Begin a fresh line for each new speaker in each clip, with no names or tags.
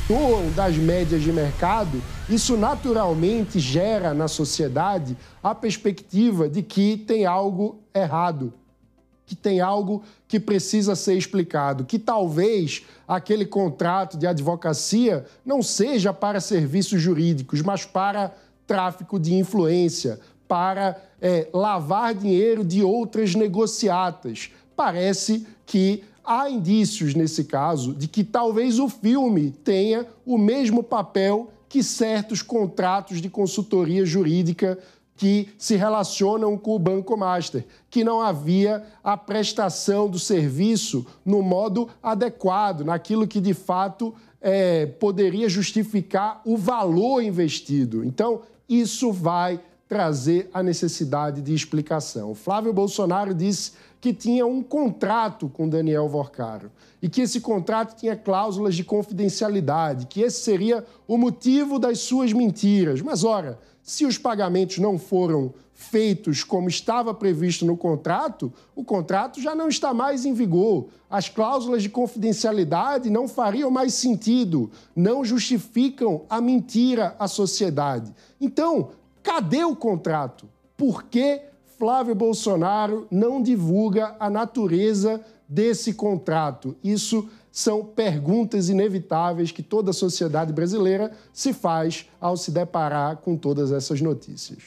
destoam das médias de mercado, isso naturalmente gera na sociedade a perspectiva de que tem algo errado, que tem algo que precisa ser explicado, que talvez aquele contrato de advocacia não seja para serviços jurídicos, mas para tráfico de influência, para lavar dinheiro de outras negociatas. Parece que há indícios, nesse caso, de que talvez o filme tenha o mesmo papel que certos contratos de consultoria jurídica que se relacionam com o Banco Master, que não havia a prestação do serviço no modo adequado, naquilo que de fato poderia justificar o valor investido. Então, isso vai trazer a necessidade de explicação. Flávio Bolsonaro disse que tinha um contrato com Daniel Vorcaro e que esse contrato tinha cláusulas de confidencialidade, que esse seria o motivo das suas mentiras. Mas, ora, se os pagamentos não foram feitos como estava previsto no contrato, o contrato já não está mais em vigor. As cláusulas de confidencialidade não fariam mais sentido, não justificam a mentira à sociedade. Então, cadê o contrato? Por que Flávio Bolsonaro não divulga a natureza desse contrato? Isso são perguntas inevitáveis que toda a sociedade brasileira se faz ao se deparar com todas essas notícias.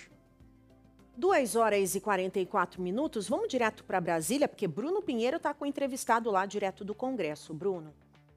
2h44. Vamos direto para Brasília, porque Bruno Pinheiro está com o entrevistado lá direto do Congresso. Bruno.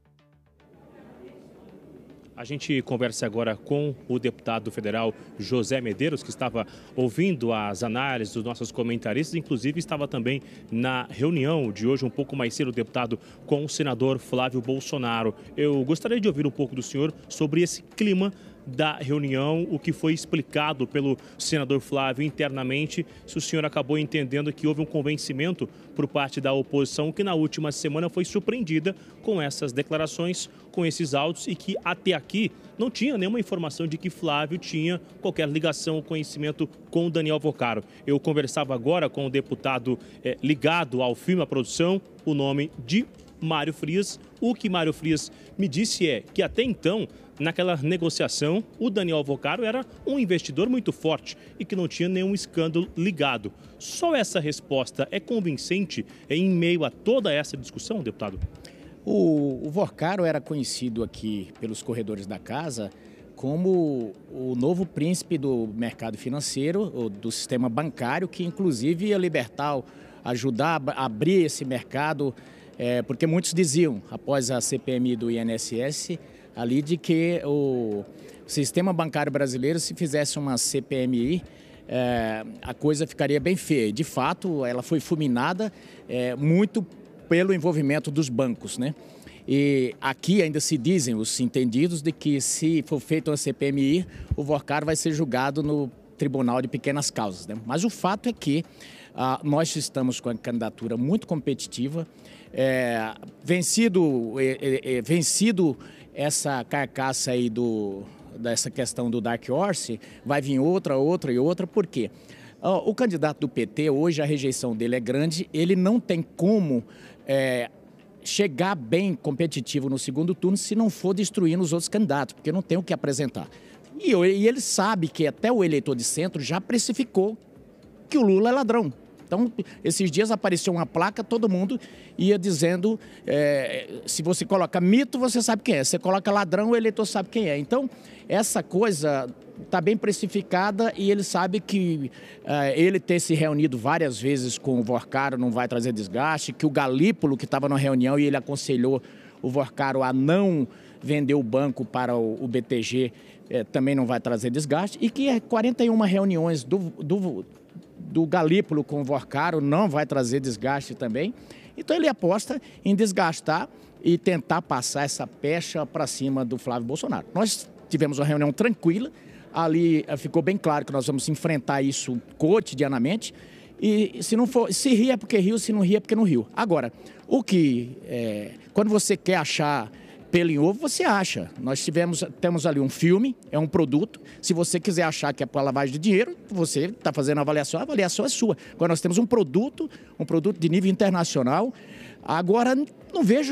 A gente conversa agora com o deputado federal José Medeiros, que estava ouvindo as análises dos nossos comentaristas, inclusive estava também na reunião de hoje, um pouco mais cedo, o deputado com o senador Flávio Bolsonaro. Eu gostaria de ouvir um pouco do senhor sobre esse clima da reunião, o que foi explicado pelo senador Flávio internamente, se o senhor acabou entendendo que houve um convencimento por parte da oposição, que na última semana foi surpreendida com essas declarações, com esses autos, e que até aqui não tinha nenhuma informação de que Flávio tinha qualquer ligação ou conhecimento com o Daniel Vorcaro. Eu conversava agora com o deputado ligado ao filme, à produção, o nome de Mário Frias. O que Mário Frias me disse é que até então, naquela negociação, o Daniel Vorcaro era um investidor muito forte e que não tinha nenhum escândalo ligado. Só essa resposta é convincente em meio a toda essa discussão, deputado?
O Vorcaro era conhecido aqui pelos corredores da casa como o novo príncipe do mercado financeiro, do sistema bancário, que inclusive ia libertar, ajudar a abrir esse mercado, porque muitos diziam, após a CPMI do INSS, ali de que o sistema bancário brasileiro, se fizesse uma CPMI, a coisa ficaria bem feia. De fato, ela foi fulminada muito pelo envolvimento dos bancos, né? E aqui ainda se dizem os entendidos de que, se for feita uma CPMI, o Vorcaro vai ser julgado no Tribunal de Pequenas Causas, né? Mas o fato é que nós estamos com a candidatura muito competitiva, vencido essa carcaça aí dessa questão do Dark Horse, vai vir outra, por quê? O candidato do PT, hoje a rejeição dele é grande, ele não tem como chegar bem competitivo no segundo turno se não for destruindo os outros candidatos, porque não tem o que apresentar. E ele sabe que até o eleitor de centro já precificou que o Lula é ladrão. Então, esses dias apareceu uma placa, todo mundo ia dizendo, se você coloca mito, você sabe quem é. Se você coloca ladrão, o eleitor sabe quem é. Então, essa coisa está bem precificada e ele sabe que ele ter se reunido várias vezes com o Vorcaro não vai trazer desgaste, que o Galípolo, que estava na reunião e ele aconselhou o Vorcaro a não vender o banco para o BTG, também não vai trazer desgaste, e que 41 reuniões do Galípolo com o Vorcaro não vai trazer desgaste também. Então ele aposta em desgastar e tentar passar essa pecha para cima do Flávio Bolsonaro. Nós tivemos uma reunião tranquila, ali ficou bem claro que nós vamos enfrentar isso cotidianamente, e se não for, se rir é porque riu, se não rir é porque não riu. Agora, quando você quer achar pelo em ovo, você acha. Nós temos ali um filme, é um produto. Se você quiser achar que é para lavagem de dinheiro, você está fazendo a avaliação é sua. Agora nós temos um produto de nível internacional. Agora, não vejo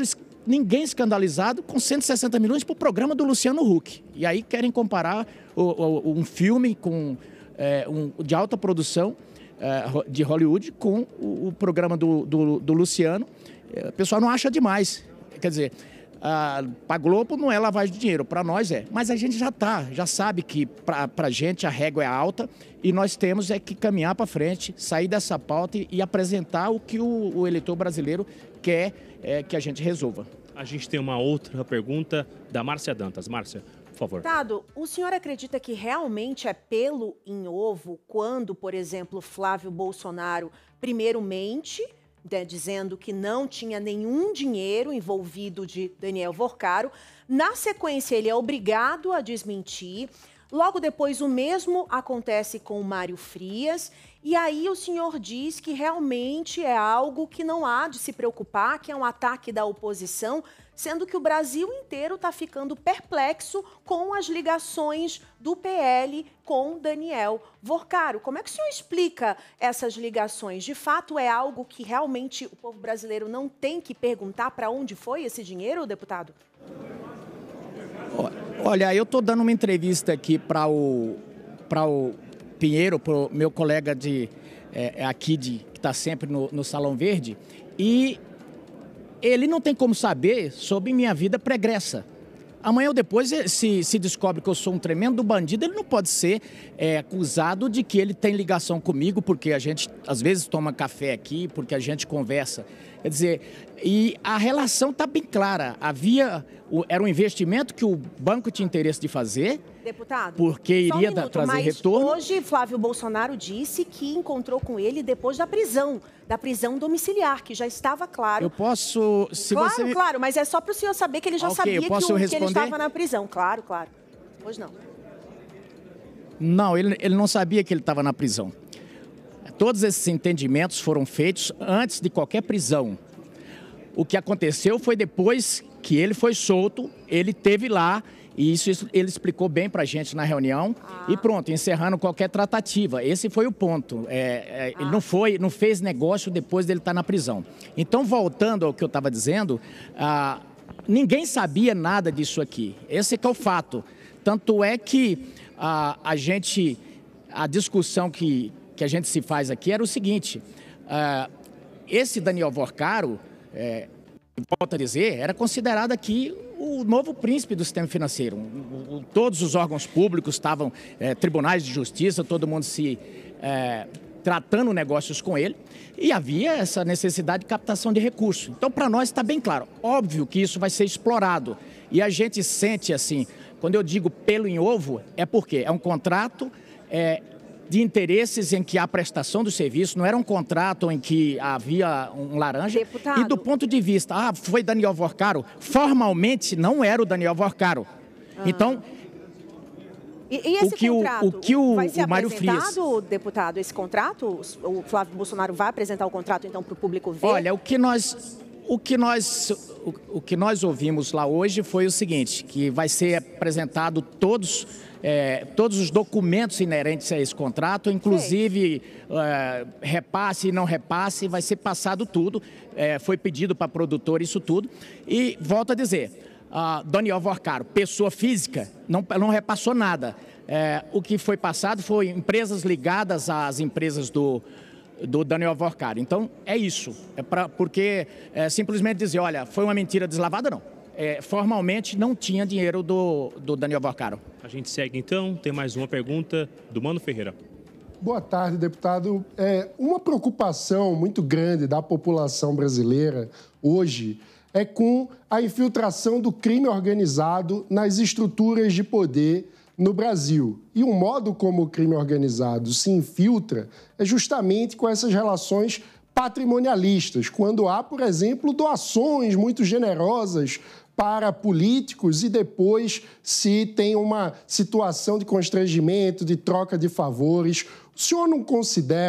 ninguém escandalizado com 160 milhões para o programa do Luciano Huck. E aí querem comparar um filme de alta produção de Hollywood com o programa do Luciano. O pessoal não acha demais. Quer dizer, para a Globo não é lavagem de dinheiro, para nós é. Mas a gente já sabe que para a gente a régua é alta e nós temos que caminhar para frente, sair dessa pauta e apresentar o que o eleitor brasileiro quer que a gente resolva.
A gente tem uma outra pergunta da Márcia Dantas. Márcia, por favor.
Deputado, o senhor acredita que realmente é pelo em ovo quando, por exemplo, Flávio Bolsonaro primeiro mente, dizendo que não tinha nenhum dinheiro envolvido de Daniel Vorcaro. Na sequência, ele é obrigado a desmentir. Logo depois, o mesmo acontece com o Mário Frias. E aí o senhor diz que realmente é algo que não há de se preocupar, que é um ataque da oposição, sendo que o Brasil inteiro está ficando perplexo com as ligações do PL com Daniel Vorcaro. Como é que o senhor explica essas ligações? De fato, é algo que realmente o povo brasileiro não tem que perguntar para onde foi esse dinheiro, deputado?
Olha, eu estou dando uma entrevista aqui para o Pinheiro, para o meu colega que está sempre no Salão Verde, e ele não tem como saber sobre minha vida pregressa. Amanhã ou depois, se descobre que eu sou um tremendo bandido, ele não pode ser acusado de que ele tem ligação comigo, porque a gente, às vezes, toma café aqui, porque a gente conversa. Quer dizer, e a relação está bem clara. Era um investimento que o banco tinha interesse de fazer,
deputado,
porque iria trazer retorno.
Hoje, Flávio Bolsonaro disse que encontrou com ele depois da prisão domiciliar, que já estava claro.
Eu posso...
Claro, mas é só para o senhor saber que ele já sabia que ele estava na prisão. Claro. Pois não.
Não, ele não sabia que ele estava na prisão. Todos esses entendimentos foram feitos antes de qualquer prisão. O que aconteceu foi depois que ele foi solto, ele esteve lá, e isso ele explicou bem para a gente na reunião, e pronto, encerrando qualquer tratativa. Esse foi o ponto. Ele não fez negócio depois dele estar na prisão. Então, voltando ao que eu estava dizendo, ninguém sabia nada disso aqui. Esse que é o fato. Tanto é que a discussão que a gente se faz aqui era o seguinte: esse Daniel Vorcaro, volto a dizer, era considerado aqui o novo príncipe do sistema financeiro. Todos os órgãos públicos estavam, tribunais de justiça, todo mundo se tratando negócios com ele, e havia essa necessidade de captação de recursos. Então, para nós está bem claro, óbvio que isso vai ser explorado, e a gente sente assim, quando eu digo pelo em ovo, é porque é um contrato de interesses em que há prestação do serviço, não era um contrato em que havia um laranja.
Deputado.
E do ponto de vista, foi Daniel Vorcaro, formalmente não era o Daniel Vorcaro. Então,
e esse contrato vai ser
o Mário
apresentado,
Frias,
deputado, esse contrato? O Flávio Bolsonaro vai apresentar o contrato, então, para o público ver?
Olha, o que nós ouvimos lá hoje foi o seguinte, que vai ser apresentado todos os documentos inerentes a esse contrato, inclusive repasse e não repasse, vai ser passado tudo, foi pedido para a produtora isso tudo. E volto a dizer, Daniel Vorcaro, pessoa física, não repassou nada. O que foi passado foi empresas ligadas às empresas do Daniel Vorcaro. Então, é isso. Porque simplesmente dizer, olha, foi uma mentira deslavada, não. Formalmente não tinha dinheiro do Daniel Vorcaro.
A gente segue então, tem mais uma pergunta do Mano Ferreira.
Boa tarde, deputado. Uma preocupação muito grande da população brasileira hoje é com a infiltração do crime organizado nas estruturas de poder no Brasil. E o modo como o crime organizado se infiltra é justamente com essas relações patrimonialistas, quando há, por exemplo, doações muito generosas para políticos e depois se tem uma situação de constrangimento, de troca de favores. O senhor não considera